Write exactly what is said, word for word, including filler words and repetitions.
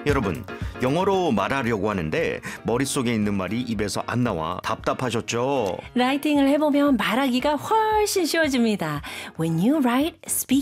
여러분, 영어로 말하려고 하는데 머릿속에 있는 말이 입에서 안 나와 답답하셨죠? 라이팅을 해보면 말하기가 훨씬 쉬워집니다. When you write, speak